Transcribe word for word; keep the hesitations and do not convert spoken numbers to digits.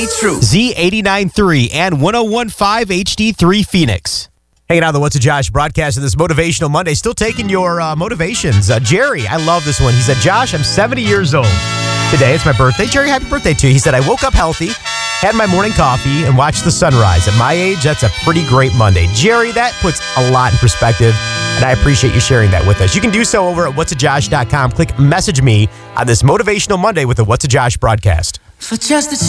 true. Z eighty-nine point three and one oh one point five H D three Phoenix. Hanging out on the What's a Josh broadcast of this Motivational Monday. Still taking your uh, motivations. Uh, Jerry, I love this one. He said, Josh, I'm seventy years old today. It's my birthday. Jerry, happy birthday to you. He said, I woke up healthy, had my morning coffee, and watched the sunrise. At my age, that's a pretty great Monday. Jerry, that puts a lot in perspective, and I appreciate you sharing that with us. You can do so over at whats a josh dot com. Click message me on this Motivational Monday with the What's a Josh broadcast. For just a